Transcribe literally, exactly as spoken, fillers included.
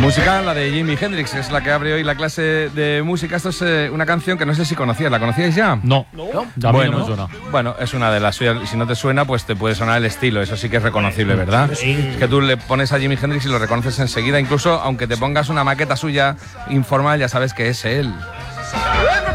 Música, la de Jimi Hendrix, que es la que abre hoy la clase de música. Esto es eh, una canción que no sé si conocías. ¿La conocíais ya? No, ¿No? ya a mí bueno, no me suena. Bueno, es una de las suyas. Si no te suena, pues te puede sonar el estilo. Eso sí que es reconocible, ¿verdad? Sí. Es que tú le pones a Jimi Hendrix y lo reconoces enseguida. Incluso aunque te pongas una maqueta suya informal, ya sabes que es él.